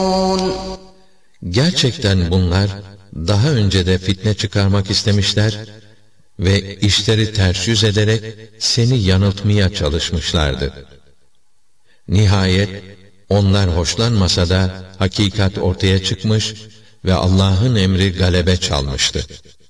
Gerçekten bunlar daha önce de fitne çıkarmak istemişler ve işleri ters yüz ederek seni yanıltmaya çalışmışlardı. Nihayet onlar hoşlanmasa da hakikat ortaya çıkmış ve Allah'ın emri galebe çalmıştı.